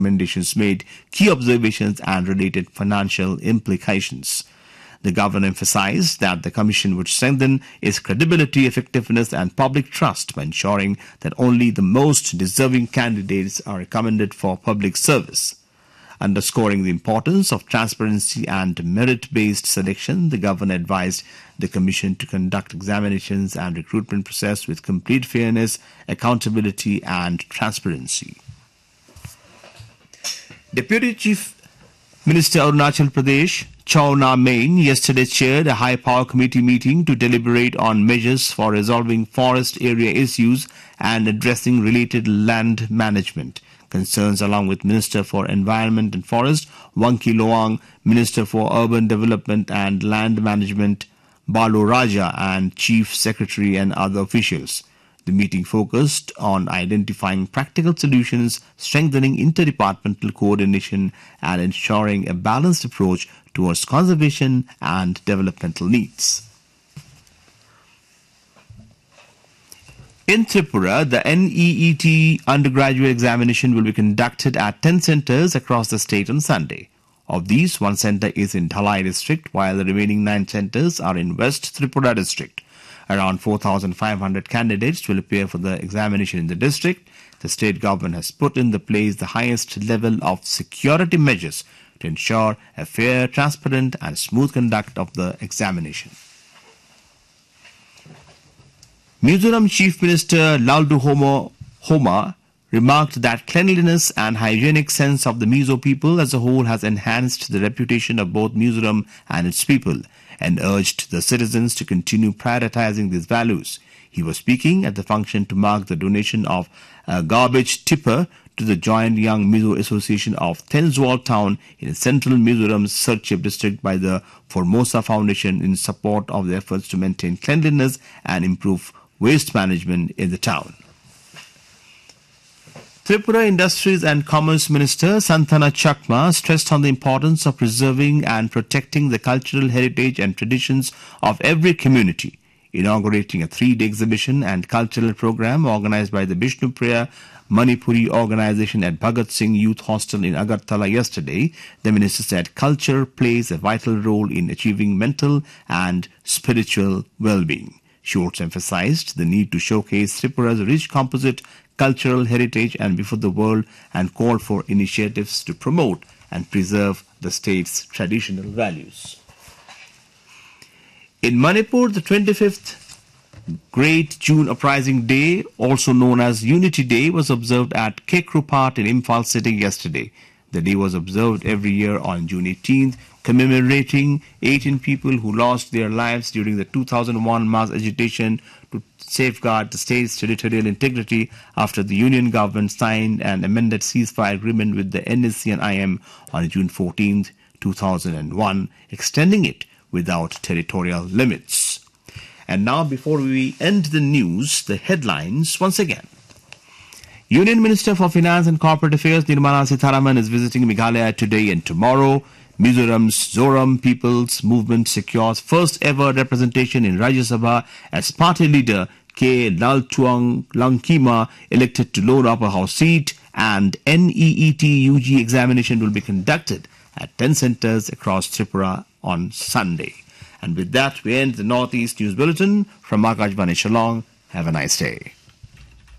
recommendations made, key observations and related financial implications. The governor emphasized that the commission would strengthen its credibility, effectiveness and public trust by ensuring that only the most deserving candidates are recommended for public service. Underscoring the importance of transparency and merit-based selection, the governor advised the commission to conduct examinations and recruitment process with complete fairness, accountability and transparency. Deputy Chief Minister Arunachal Pradesh Chawna Main yesterday chaired a high-power committee meeting to deliberate on measures for resolving forest area issues and addressing related land management concerns, along with Minister for Environment and Forest Wangki Loang, Minister for Urban Development and Land Management Balu Raja and Chief Secretary and other officials. The meeting focused on identifying practical solutions, strengthening interdepartmental coordination and ensuring a balanced approach towards conservation and developmental needs. In Tripura, the NEET undergraduate examination will be conducted at 10 centres across the state on Sunday. Of these, one centre is in Dhalai district, while the remaining 9 centres are in West Tripura district. Around 4,500 candidates will appear for the examination in the district. The state government has put in place the highest level of security measures to ensure a fair, transparent and smooth conduct of the examination. Mizoram Chief Minister Laldu Homa remarked that cleanliness and hygienic sense of the Mizo people as a whole has enhanced the reputation of both Mizoram and its people, and urged the citizens to continue prioritizing these values. He was speaking at the function to mark the donation of a garbage tipper to the Joint Young Mizo Association of Tenswal Town in central Mizoram's Serchhip district by the Formosa Foundation in support of the efforts to maintain cleanliness and improve waste management in the town. Tripura Industries and Commerce Minister Santana Chakma stressed on the importance of preserving and protecting the cultural heritage and traditions of every community. Inaugurating a 3-day exhibition and cultural program organized by the Bishnupriya Manipuri organization at Bhagat Singh Youth Hostel in Agartala yesterday, the minister said culture plays a vital role in achieving mental and spiritual well-being. She also emphasized the need to showcase Tripura's rich composite cultural heritage and before the world, and called for initiatives to promote and preserve the state's traditional values. In Manipur, the 25th Great June Uprising Day, also known as Unity Day, was observed at Kekrupat in Imphal City yesterday. The day was observed every year on June 18th, commemorating 18 people who lost their lives during the 2001 mass agitation to safeguard the state's territorial integrity after the Union government signed an amended ceasefire agreement with the NSC and IM on June 14, 2001, extending it without territorial limits. And now, before we end the news, the headlines once again. Union Minister for Finance and Corporate Affairs Nirmala Sitharaman is visiting Meghalaya today and tomorrow. Mizoram's Zoram People's Movement secures first ever representation in Rajya Sabha as party leader K. Lalchuang Langkima elected to lower upper house seat, and NEET UG examination will be conducted at 10 centres across Tripura on Sunday. And with that, we end the Northeast News Bulletin from Akashvani Shillong. Have a nice day.